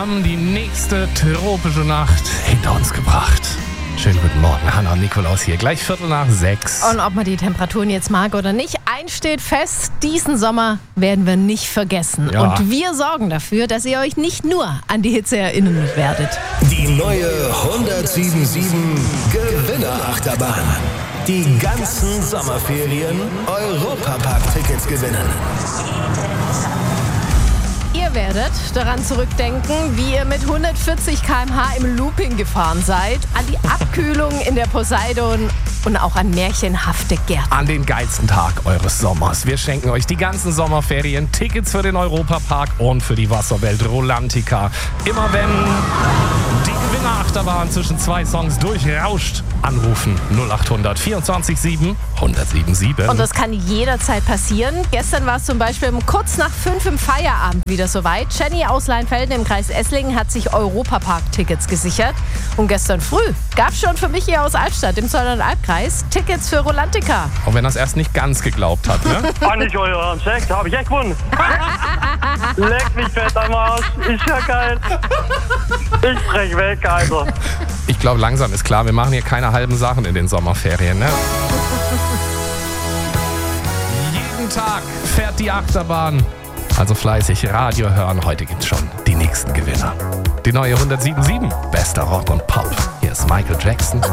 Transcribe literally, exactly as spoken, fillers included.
haben die nächste tropische Nacht hinter uns gebracht. Schönen guten Morgen, Hanna und Nikolaus hier. Gleich Viertel nach sechs. Und ob man die Temperaturen jetzt mag oder nicht, eins steht fest, diesen Sommer werden wir nicht vergessen. Ja. Und wir sorgen dafür, dass ihr euch nicht nur an die Hitze erinnern werdet. Die neue hundertsieben Komma sieben Gewinnerachterbahn. Die ganzen Sommerferien Europapark-Tickets gewinnen. Ihr werdet daran zurückdenken, wie ihr mit hundertvierzig Kilometer pro Stunde im Looping gefahren seid, an die Abkühlung in der Poseidon und auch an märchenhafte Gärten. An den geilsten Tag eures Sommers. Wir schenken euch die ganzen Sommerferien, Tickets für den Europapark und für die Wasserwelt Rolantica. Immer wenn die Gewinnerachterbahn zwischen zwei Songs durchrauscht, anrufen null acht hundert vierundzwanzig sieben hundertsiebenundsiebzig. Und das kann jederzeit passieren. Gestern war es zum Beispiel um kurz nach fünf im Feierabend wieder soweit. Jenny aus Leinfelden im Kreis Esslingen hat sich Europapark-Tickets gesichert. Und gestern früh gab es schon für mich hier aus Albstadt im Zollern-Albkreis Tickets für Rolantica. Auch wenn er es erst nicht ganz geglaubt hat, ne? Ah, nicht euren Sekt, habe ich echt gewonnen. Leck mich fett am Arsch, ist ja geil. Ich brech weg, Alter. Ich glaube, langsam ist klar, wir machen hier keine halben Sachen in den Sommerferien, ne? Jeden Tag fährt die Achterbahn. Also fleißig Radio hören. Heute gibt's schon die nächsten Gewinner. Die neue hundertsieben Komma sieben. Bester Rock und Pop. Hier ist Michael Jackson.